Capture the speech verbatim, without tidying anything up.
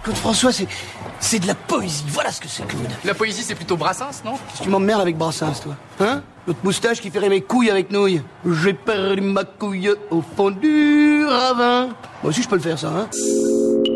Claude François, c'est... c'est de la poésie. Voilà ce que c'est, Claude. La poésie, c'est plutôt Brassens, non? Qu'est-ce que tu m'emmerdes avec Brassens, toi? Hein? L'autre moustache qui ferait mes couilles avec nouilles. J'ai perdu ma couille au fond du ravin. Moi aussi, je peux le faire, ça, hein?